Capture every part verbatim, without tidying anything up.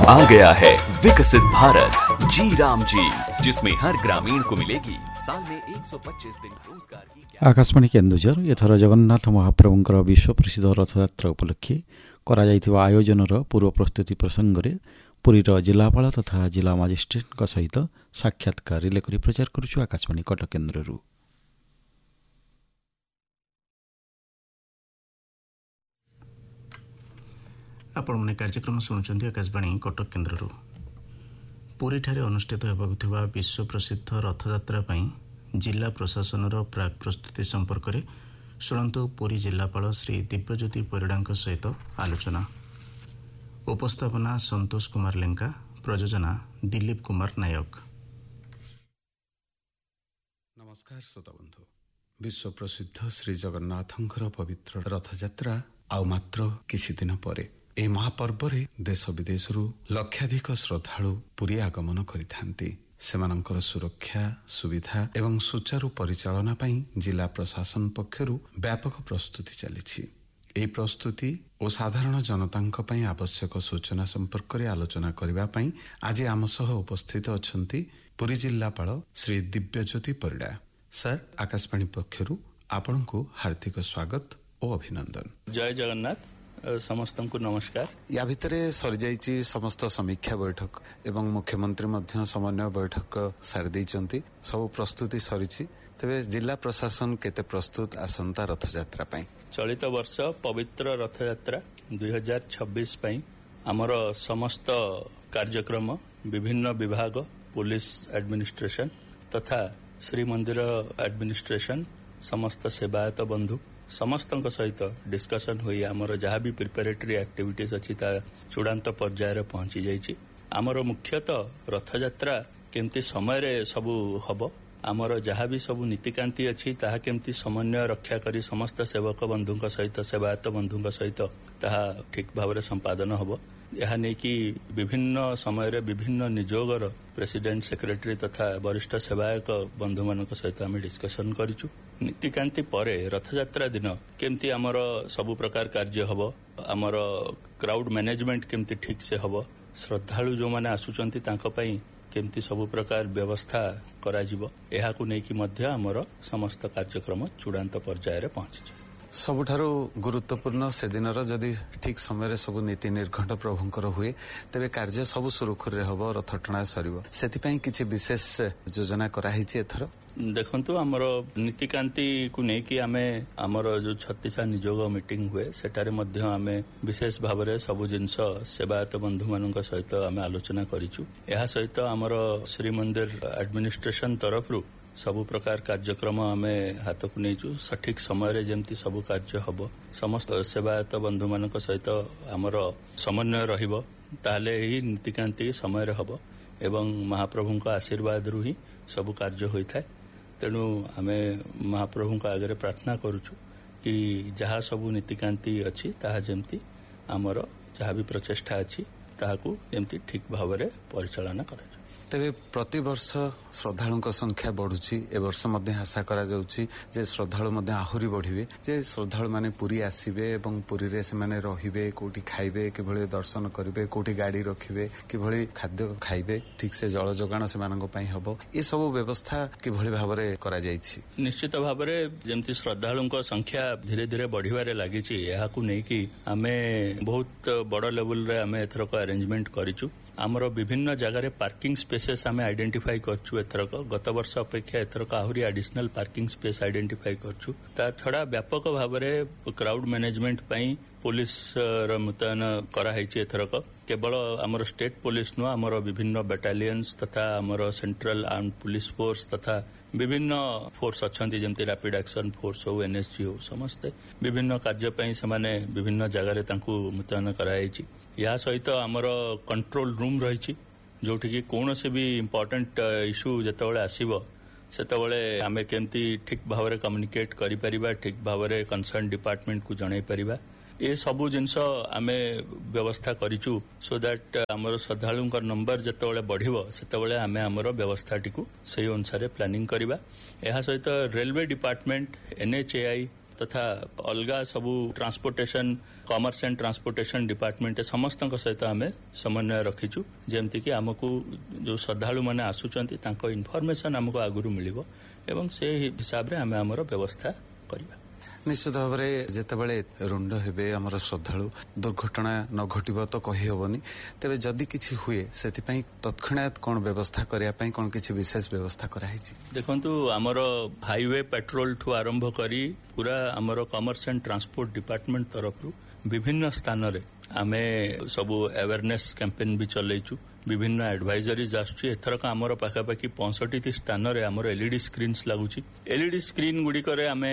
आ गया है विकसित भारत जी राम जी, जिसमें हर ग्रामीण को मिलेगी साल में एक सौ पच्चीस दिन रोजगार की। आकाशवाणी केन्दुझर एथर जगन्नाथ महाप्रभुंकर विश्व प्रसिद्ध रथयात्रा उपलक्षे करा जायथिबा आयोजनर पूर्व प्रस्तुति प्रसंग में पुरीर जिलापाल तथा जिला मजिस्ट्रेट सहित साक्षात्कार रिले करी प्रचार करुछु आकाशवाणी कटक केन्द्ररू। आपण मैंने कार्यक्रम शुणुंट आकाशवाणी कटक केन्द्ररू। पुरी ठारे अनुष्ठित होबाकु थिबा विश्व प्रसिद्ध रथयात्रा पई जिला प्रशासनर प्राक प्रस्तुति संपर्क में शुणु पुरी जिलापाल श्री दिव्यज्योति परिड़ा सहित आलोचना। उपस्थापना संतोष कुमार लेंका, प्रयोजना दिलीप कुमार नायक। नमस्कार श्रोता बंधु, विश्व प्रसिद्ध श्री जगन्नाथंकर पवित्र रथयात्रा आउ मात्र किछि दिन परे ए महापर्व रे देश विदेशरू लक्षाधिक श्रद्धालु पुरी आगमन करिथांती। सेमानंकर सुरक्षा सुविधा एवं सुचारू परिचालना पई जिला प्रशासन पक्षरु व्यापक प्रस्तुति चलिछि। ए प्रस्तुति और साधारण जनतांक पई आवश्यक सूचना संपर्क में आलोचना करबा पई आज आम सह उपस्थित अछंती पुरी जिलापाल श्री दिव्यज्योति परिड़ा। सर, आकाशवाणी पक्षरु आपनकु हार्दिक स्वागत और अभिनंदन। जय जगन्नाथ समस्त को नमस्कार। या भितरे सरी जाइछि समस्त समीक्षा बैठक एवं मुख्यमंत्री मध्य समन्वय बैठक सारी दैचंती। सब प्रस्तुति सरीछि। तबे जिला प्रशासन केते प्रस्तुत आसंता रथयात्रा पई? चलित वर्ष पवित्र रथयात्रा दुई हजार छब्बीस पई आमर समस्त कार्यक्रम विभिन्न विभाग पुलिस एडमिनिस्ट्रेशन तथा श्रीमंदिर एडमिनिस्ट्रेशन समस्त सेवायत बंधु समस्त सहित डिस्कसन हुई आमर जहाँ भी प्रिपेरेटरी एक्टिविटीज अच्छी चूड़ांत पर्यायर पहुंची जाइए। आमर मुख्यतः रथयात्रा केमती समय रे सबू हब, आमर जहाँ भी सबू नीतिकांति अच्छी ताहा केमती समन्वय रक्षा करी समस्त सेवक बंधुक सहित सेवायत बंधुक सहित ताहा ठीक भाव संपादन हब। यह नहीं कि विभिन्न समय रे विभिन्न निजोगर प्रेसिडेंट सेक्रेटरी तथा वरिष्ठ सेवायक बंधु मान सहित आम डिस्कसन करिछु। नीतिकांति परे रथयात्रा दिन केमती आमर सबु प्रकार कार्य हब, आमर क्राउड मैनेजमेंट केमती ठीक से हब, श्रद्धालु जो माने आसुचंती तांको पई केमती सबु प्रकार व्यवस्था करा जिवो, एहाकु नै कि मध्य आमर समस्त कार्यक्रम चूड़ांत पर्यायर पहुंची। सबुठारु गुरुत्वपूर्ण से दिन जदि ठीक समय सब नीति निर्घंट प्रभुंकर हुए तेरे कार्य सब सुरखुर हम रथटଣା सर से किसी विशेष योजना कराई एथर? देखंतु आमर नीतिकांति को लेकिन आमे आमर जो छत्तीसा निजोग मीटिंग हुए सेटारे मध्य आमे विशेष भाव में सबु जिनस सेवायत बंधु मान सहित आमे आलोचना करिछु। एहा सहित आमर श्रीमंदिर एडमिनिस्ट्रेशन तरफरु सबु प्रकार कार्यक्रम आमे हाथ को नहीं सठिक समय रे जेमती सबु कार्य हब, समस्त सेवायत बंधु मान सहित आमर समन्वय रहिबो, ताले ही नीतिकांति समय रे हब एवं महाप्रभु का आशीर्वाद रु ही सबु कार्य होइथाय। तेणु आमे महाप्रभु का आगे प्रार्थना करुछु कि जहाँ सबु नीतिकांति अच्छी ताहा जेमती आमर जहाँ भी प्रचेष्टा अच्छी ताहाकु जेमती ठीक भाव में परिचालना करा। तेरे प्रति वर्ष श्रद्धालुंक संख्या बढ़ुची, ए वर्ष मध्य आशा करा जाउची जे श्रद्धालु मध्य आहुरी बढ़िबे, जे श्रद्धालु माने पुरी आसीबे एवं पुरी रे से माने रहिबे, कोठी खाइबे, किभଳି दर्शन करिबे, कोठी गाड़ी रखिबे, किभଳି खाद्य खाइबे, ठीक से जल जोगाण से मानक पई हबो, ए सब व्यवस्था किभଳି भाबरे करा जाईछि? निश्चित भाबरे जेमती श्रद्धालुंक संख्या धीरे धीरे बढ़िबारे लागिछि, एहाकु नै कि आमे बहुत बड़ लेवल रे आमे एथरक अरेंजमेंट करिछु। आमर विभिन्न जगह रे पार्किंग स्पेसेस आमे आइडेंटिफाई करछु। एथरक गत वर्ष अपेक्षा एथरक आहुरी एडिशनल पार्किंग स्पेस आइडेंटिफाई करछु। ता छड़ा व्यापक भाव में क्राउड मैनेजमेंट पई पुलिस मुतयन कराई। एथरक केवल आमर स्टेट पुलिस नुह आमर विभिन्न बेटालियंस तथा आमर सेंट्रल आर्म पुलिस फोर्स तथा विभिन्न फोर्स अच्छी जमती रैपिड एक्शन फोर्स हो, एनएसजी हो, समस्ते विभिन्न कार्य पई समाने विभिन्न जगह मुतयन कराई। या सहित आमर कंट्रोल रूम रही जोटि कि कौन से भी इम्पोर्टेंट इश्यू जेतेबेले आसीबो सेतेबेले आमे केमती ठीक भाव में कम्युनिकेट करि परिबा, ठीक भाव में कंसर्न डिपार्टमेंट को जणाई परिबा, ए सबु जिनस आमे व्यवस्था करिचु सो दैट आमर श्रद्धालुंकर नंबर जेतेबेले बढ़िबो सेतेबेले आमे आमर व्यवस्थाटी को सही अनुसार प्लानिंग करिबा। एहा सहित रेलवे डिपार्टमेंट, एनएचएआई तथा अलगा सबू transportation commerce and transportation department समस्त सहित आम समन्वय रखीचु जेमती कि आमको जो श्रद्धालु मैंने आसुचंती तांको इनफॉरमेशन आमको आगुरु मिलिबो एवं से हिसाब रे आम आमर व्यवस्था करिबा। निश्चित भाव में जितेबाला रुंड हेबे आमर श्रद्धालु दुर्घटना न घटब तो कही हेबनी तेबे जदि किछि हुए सेति तत्क्षणात कौन व्यवस्था करिया पई कौन किछि विशेष व्यवस्था कराई छी? देखंतु आमर हाईवे पेट्रोल ठू आरंभ करी पूरा आमर कॉमर्स एंड ट्रांसपोर्ट डिपार्टमेंट तरफ विभिन्न स्थान रे आमे सबु अवेयरनेस कैंपेन भी चलैछु विभिन्न एडवाइजरीज आसुची एथरक आमर पाखापाखि पैंसठ स्थान रे आमर एलईडी स्क्रीन्स लागुची एलईडी स्क्रीन गुड़िक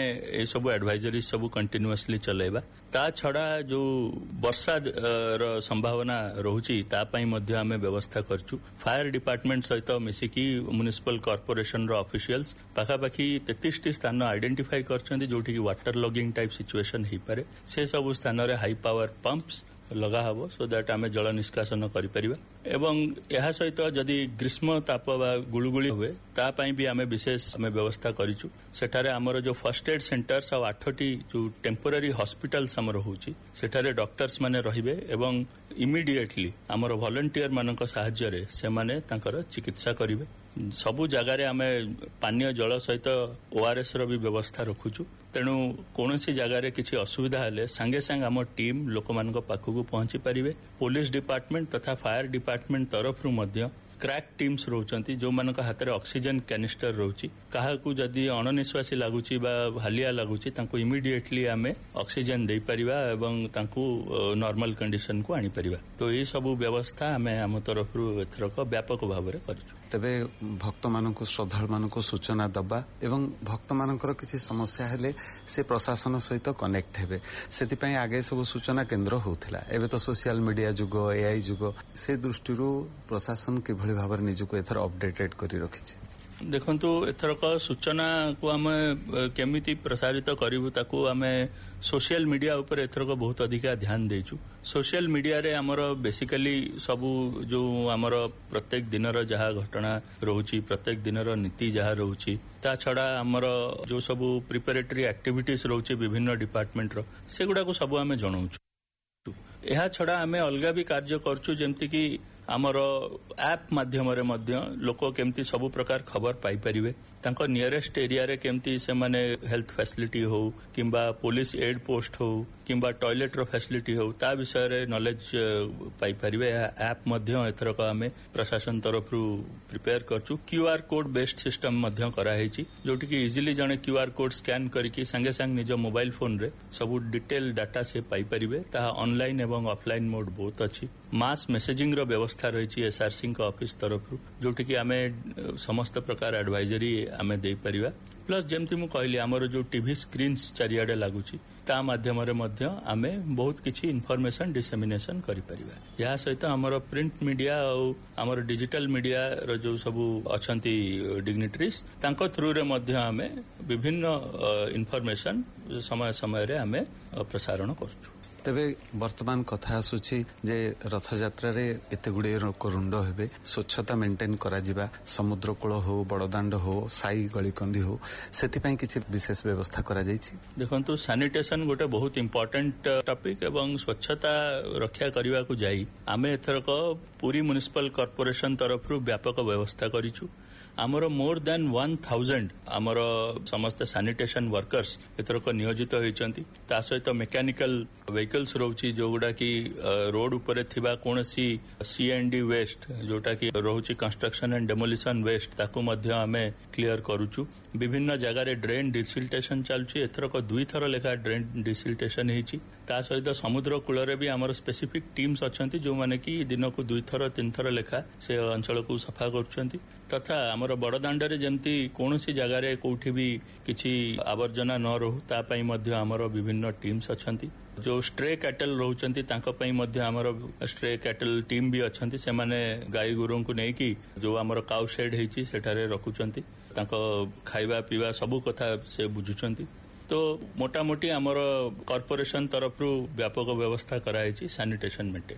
ए सब एडवाइजरीज सब कंटिन्यूअसली चलाइबा ता छड़ा जो वर्षा र संभावना रहुची ता पई मध्य आमे व्यवस्था करछु फायर डिपार्टमेंट सहित मिसिकी म्युनिसिपल कॉर्पोरेशन रो ऑफिशियल्स पाखापाखि तैंतीस टी स्थान आइडेंटिफाई करछन्ती जोठी कि वाटर लॉगिंग टाइप सिचुएशन हेई पारे से सब स्थान रे हाई पावर पंप्स लगा हबो सो दैट आमे जल निष्कासन करि परिबा एवं यह सहित जदि ग्रीष्म ताप बा गुळुगुळी हुए ता पई भी आमे विशेष आमे व्यवस्था करिछु सेठारे हमर जो फर्स्ट एड सेंटर्स आ आठटी जो टेम्पोरारी हॉस्पिटल्स हमर होउची सेठारे डॉक्टर्स माने रहिबे एवं इमिडिएटली हमर वॉलंटियर मानक सहाय्य रे से माने तांकर चिकित्सा करिवे सबु जगार आम पानीय जल सहित ओआरएस रो भी व्यवस्था रखुचु तेणु कौन सी जगार किसी असुविधा हेले सांगे सांगे आम टीम लोक मान पाखक पहुंची पारिबे पुलिस डिपार्टमेंट तथा फायर डिपार्टमेंट तरफ मध्य क्रैक टीम्स रोचंती जो मानक हाथ में ऑक्सीजन कैनिस्टर रोची काहाकू जदि अणनिश्वासी लगुची बा हालिया लगुची तांको इमिडिएटली आमे ऑक्सीजन दे परिबा एवं तांको नॉर्मल कंडीशन को आनी परिबा तो ये सब व्यवस्था आमे हम तरफ एथरक व्यापक भाव में करिछु। तेबे भक्त मानकु श्रद्धालु मानकु सूचना दबा एवं भक्त मानकर किसी समस्या हेले से प्रशासन सहित कनेक्ट हेबे सेति पई आगे सब सूचना केंद्र होउथिला एबे तो सोशल मीडिया जुग एआई जुग से दृष्टिरू प्रशासन के भली भाव निजको एथर अपडेटेड करी रखिछि। देखंतु एथरक सूचना को आम केमिति प्रसारित करिवु ताकू आमे सोशल मीडिया ऊपर एथरक बहुत अधिका ध्यान देछु सोशल मीडिया रे हमर बेसिकली सबु जो हमर प्रत्येक दिनर जहा घटना रहउची प्रत्येक दिनर नीति जहा रहउची ता छड़ा हमर जो सबु प्रिपरेटरी एक्टिविटीज रहउची विभिन्न डिपार्टमेंट रो सेगुडा को सबु आमे जणाउछु एहा छड़ा आमे अलगा भी कार्य करछु जेमति कि आमर ऐप माध्यम रे मध्य लोक केमती सब प्रकार खबर पाई परिवे तांको नियरेस्ट एरिया रे केमती से माने हेल्थ फैसिलिटी हो किंबा पुलिस एड पोस्ट हो किंबा टॉयलेट रो फैसिलिटी हो ता विषय रे नॉलेज पाई परिवे ऐप मध्य एथरक आमे प्रशासन तरफ prepare करछु QR code based system मध्य करा हेची जोटी कि इजीली जने क्यूआर कोड स्कैन करके संगे संग निज मोबाइल फोन रे सब डिटेल डाटा से पाई परिवे ता ऑनलाइन एवं ऑफलाइन मोड बहुत अछि मास मेसेजिंग रो व्यवस्था रही एसआरसी ऑफिस तरफ जोटी कि आमे समस्त प्रकार एडवाइजरी आमे दे परिवा प्लस जेमती मु कहली हमर जो टीवी स्क्रीन्स चारियाडे लागुची ता माध्यम रे मध्य आमे बहुत किछि इन्फॉर्मेशन डिसेमिनेशन करि परिवा या सहित हमर प्रिंट मीडिया और हमर डिजिटल मीडिया रो जो सब अछंती डिग्निटरीज तांको थ्रू रे मध्य आमे विभिन्न इन्फॉर्मेशन समय समय रे आमे प्रसारण करछु। तेबे वर्तमान कथा आसुची जे रथ यात्रा रे एते गुडे रुंड हेबे स्वच्छता मेंटेन करा जिबा समुद्र कूल हो बड़दांड हो साई गलीकंदी हो सेति पई किछि विशेष व्यवस्था करा जाईछि। देखंतु सैनिटेशन गोटे बहुत इंपोर्टेंट टॉपिक एवं स्वच्छता रक्षा करबा को जाई आमे एथरक पूरी म्युनिसिपल कॉर्पोरेशन तरफ व्यापक व्यवस्था करिछु आमर मोर देन वन थाउजेंड आमर समस्त सैनिटेशन वर्कर्स एथरक नियोजित होइचंती ता सहित मेकानिकल व्हीकल्स रहउची जोगुडा की रोड ऊपर थिबा कोनसी सीएनडी वेस्ट जोटा की रहउची कंस्ट्रक्शन एंड डेमोलिशन वेस्ट ताकू मध्य आमे क्लियर करूछु विभिन्न जगह रे ड्रेन डिसिल्टेशन चलछि एथरक दुई थर लेखा ड्रेन डिसिल्टेशन हेछि ता सहित समुद्र कूल रे भी आमर स्पेसिफिक टीम्स अछंती जो माने की दिन को दुई थर तीन थर लेखा से अंचल को सफा करूछंती तथा आमर बड़दांड रे जेमती कोनसी जगह रे कोठी भी किछि आवर्जना न रहू ता पई मध्य आमर विभिन्न टीम्स अछंती जो स्ट्रे कैटल रहउचंती तांको पई मध्य आमर स्ट्रे कैटल टीम भी अछंती से माने गाई गोरु को नै कि जो आमर काउ शेड हेछि सेठारे रखुचंती तांको खाइबा पीवा सबु कथा से बुझुचंती तो मोटा मोटी आमर कॉर्पोरेशन तरफ व्यापक व्यवस्था कराई सैनिटेशन मेंटेन।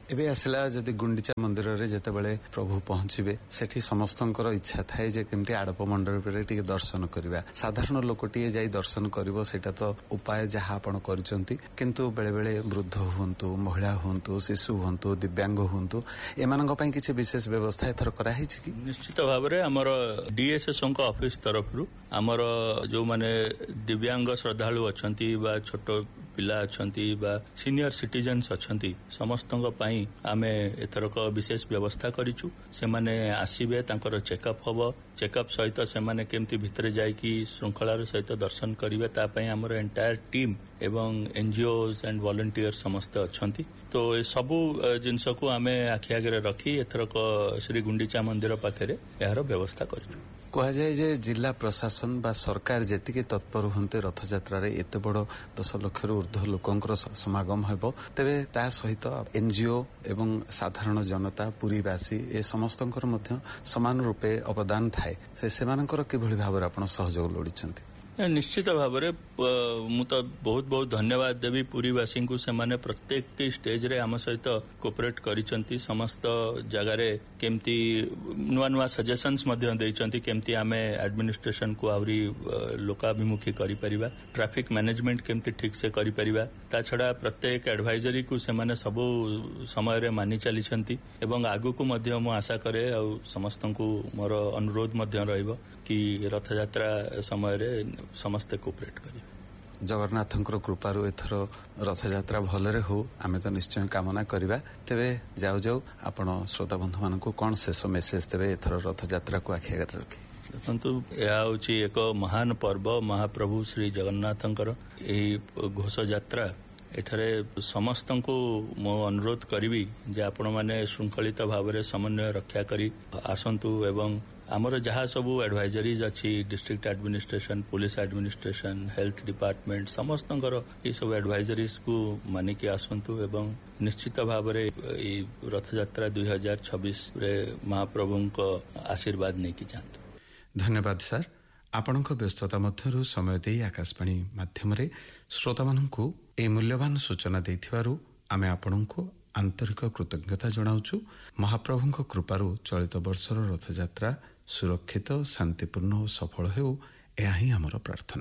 ଏବେ ଆସିଲା ଯଦି ଗୁଣ୍ଡିଚା ମନ୍ଦିରରେ ଯେତେବେଳେ ପ୍ରଭୁ ପହଞ୍ଚିବେ ସେଠି ସମସ୍ତଙ୍କର ଇଚ୍ଛା ଥାଏ ଯେ କେମିତି ଆଡ଼ପ ମଣ୍ଡପରେ ଟିକେ ଦର୍ଶନ କରିବା। ସାଧାରଣ ଲୋକଟିଏ ଯାଇ ଦର୍ଶନ କରିବ ସେଇଟା ତ ଉପାୟ ଯାହା ଆପଣ କରିଛନ୍ତି, କିନ୍ତୁ ବେଳେବେଳେ ବୃଦ୍ଧ ହୁଅନ୍ତୁ, ମହିଳା ହୁଅନ୍ତୁ, ଶିଶୁ ହୁଅନ୍ତୁ, ଦିବ୍ୟାଙ୍ଗ ହୁଅନ୍ତୁ, ଏମାନଙ୍କ ପାଇଁ କିଛି ବିଶେଷ ବ୍ୟବସ୍ଥା ଏଥର କରାହେଇଛି କି? ନିଶ୍ଚିତ ଭାବରେ ଆମର ଡିଏସ୍ଏସ୍ଓଙ୍କ ଅଫିସ ତରଫରୁ ଆମର ଯେଉଁମାନେ ଦିବ୍ୟାଙ୍ଗ ଶ୍ରଦ୍ଧାଳୁ ଅଛନ୍ତି ବା ଛୋଟ ପିଲା ଅଛନ୍ତି ବା ସିନିୟର ସିଟିଜେନ୍ସ ଅଛନ୍ତି ସମସ୍ତଙ୍କ ପାଇଁ ଆମେ ଏଥରକ ବିଶେଷ ବ୍ୟବସ୍ଥା କରିଛୁ। ସେମାନେ ଆସିବେ, ତାଙ୍କର ଚେକଅପ୍ ହେବ, ଚେକଅପ୍ ସହିତ ସେମାନେ କେମିତି ଭିତରେ ଯାଇକି ଶୃଙ୍ଖଳାର ସହିତ ଦର୍ଶନ କରିବେ ତା ପାଇଁ ଆମର ଏଣ୍ଟାୟାର ଟିମ୍ ଏବଂ ଏନଜିଓସ୍ ଆଣ୍ଡ ଭଲେଣ୍ଟିୟର ସମସ୍ତେ ଅଛନ୍ତି। ତ ଏ ସବୁ ଜିନିଷକୁ ଆମେ ଆଖି ଆଗରେ ରଖି ଏଥରକ ଶ୍ରୀ ଗୁଣ୍ଡିଚା ମନ୍ଦିର ପାଖରେ ଏହାର ବ୍ୟବସ୍ଥା କରିଛୁ। କୁହାଯାଏ ଯେ ଜିଲ୍ଲା ପ୍ରଶାସନ ବା ସରକାର ଯେତିକି ତତ୍ପର ହୁଅନ୍ତେ ରଥଯାତ୍ରାରେ ଏତେ ବଡ଼ ଦଶ ଲକ୍ଷରୁ ଉର୍ଦ୍ଧ୍ୱ ଲୋକଙ୍କର ସମାଗମ ହେବ, ତେବେ ତା ସହିତ ଏନଜିଓ ଏବଂ ସାଧାରଣ ଜନତା ପୁରୀବାସୀ ଏ ସମସ୍ତଙ୍କର ମଧ୍ୟ ସମାନ ରୂପେ ଅବଦାନ ଥାଏ। ସେମାନଙ୍କର କିଭଳି ଭାବରେ ଆପଣ ସହଯୋଗ ଲୋଡ଼ିଛନ୍ତି? ନିଶ୍ଚିତ ଭାବରେ ମୁଁ ତ ବହୁତ ବହୁତ ଧନ୍ୟବାଦ ଦେବି ପୁରୀବାସୀଙ୍କୁ। ସେମାନେ ପ୍ରତ୍ୟେକଟି ଷ୍ଟେଜରେ ଆମ ସହିତ କୋପରେଟ୍ କରିଛନ୍ତି। ସମସ୍ତ ଜାଗାରେ କେମିତି ନୂଆ ନୂଆ ସଜେସନ୍ସ ମଧ୍ୟ ଦେଇଛନ୍ତି କେମିତି ଆମେ ଆଡମିନିଷ୍ଟ୍ରେସନକୁ ଆହୁରି ଲୋକାଭିମୁଖୀ କରିପାରିବା, ଟ୍ରାଫିକ ମ୍ୟାନେଜମେଣ୍ଟ କେମିତି ଠିକ୍ ସେ କରିପାରିବା। ତା ଛଡ଼ା ପ୍ରତ୍ୟେକ ଆଡଭାଇଜରୀକୁ ସେମାନେ ସବୁ ସମୟରେ ମାନି ଚାଲିଛନ୍ତି ଏବଂ ଆଗକୁ ମଧ୍ୟ ମୁଁ ଆଶା କରେ ଆଉ ସମସ୍ତଙ୍କୁ ମୋର ଅନୁରୋଧ ମଧ୍ୟ ରହିବ କି ରଥଯାତ୍ରା ସମୟରେ ସମସ୍ତେ କୋପରେଟ୍ କରିବେ। ଜଗନ୍ନାଥଙ୍କର କୃପାରୁ ଏଥର ରଥଯାତ୍ରା ଭଲରେ ହଉ ଆମେ ତ ନିଶ୍ଚୟ କାମନା କରିବା। ତେବେ ଯାଉ ଯାଉ ଆପଣ ଶ୍ରୋତାବନ୍ଧୁମାନଙ୍କୁ କ'ଣ ଶେଷ ମେସେଜ ଦେବେ ଏଥର ରଥଯାତ୍ରାକୁ ଆଖି ଆଗରେ ରଖି? ଦେଖନ୍ତୁ, ଏହା ହେଉଛି ଏକ ମହାନ ପର୍ବ ମହାପ୍ରଭୁ ଶ୍ରୀ ଜଗନ୍ନାଥଙ୍କର ଏହି ଘୋଷଯାତ୍ରା। ଏଠାରେ ସମସ୍ତଙ୍କୁ ମୁଁ ଅନୁରୋଧ କରିବି ଯେ ଆପଣମାନେ ଶୃଙ୍ଖଳିତ ଭାବରେ ସମନ୍ୱୟ ରକ୍ଷା କରି ଆସନ୍ତୁ ଏବଂ ଆମର ଯାହା ସବୁ ଆଡଭାଇଜରିଜ୍ ଅଛି district administration, police administration, health department ସମସ୍ତଙ୍କର ଏସବୁ ଆଡଭାଇଜରିଜକୁ ମାନିକି ଆସନ୍ତୁ ଏବଂ ନିଶ୍ଚିତ ଭାବରେ ଏହି ରଥଯାତ୍ରା ଦୁଇ ହଜାର ଛବିଶରେ ମହାପ୍ରଭୁଙ୍କ ଆଶୀର୍ବାଦ ନେଇକି ଯାଆନ୍ତୁ। ଧନ୍ୟବାଦ ସାର୍। ଆପଣଙ୍କ ବ୍ୟସ୍ତତା ମଧ୍ୟରୁ ସମୟ ଦେଇ ଆକାଶବାଣୀ ମାଧ୍ୟମରେ ଶ୍ରୋତାମାନଙ୍କୁ ଏହି ମୂଲ୍ୟବାନ ସୂଚନା ଦେଇଥିବାରୁ ଆମେ ଆପଣଙ୍କୁ ଆନ୍ତରିକ କୃତଜ୍ଞତା ଜଣାଉଛୁ। ମହାପ୍ରଭୁଙ୍କ କୃପାରୁ ଚଳିତ ବର୍ଷର ରଥଯାତ୍ରା ସୁରକ୍ଷିତ, ଶାନ୍ତିପୂର୍ଣ୍ଣ ଓ ସଫଳ ହେଉ, ଏହା ହିଁ ଆମର ପ୍ରାର୍ଥନା।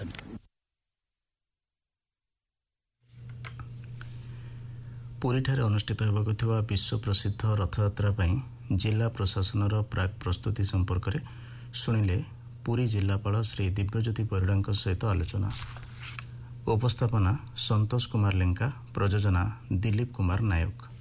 ପୁରୀଠାରେ ଅନୁଷ୍ଠିତ ହେବାକୁ ଥିବା ବିଶ୍ୱ ପ୍ରସିଦ୍ଧ ରଥଯାତ୍ରା ପାଇଁ ଜିଲ୍ଲା ପ୍ରଶାସନର ପ୍ରାକ୍ ପ୍ରସ୍ତୁତି ସମ୍ପର୍କରେ ଶୁଣିଲେ ପୁରୀ ଜିଲ୍ଲାପାଳ ଶ୍ରୀ ଦିବ୍ୟଜ୍ୟୋତି ପରିଡ଼ାଙ୍କ ସହିତ ଆଲୋଚନା। ଉପସ୍ଥାପନା ସନ୍ତୋଷ କୁମାର ଲେଙ୍କା, ପ୍ରଯୋଜନା ଦିଲ୍ଲୀପ କୁମାର ନାୟକ।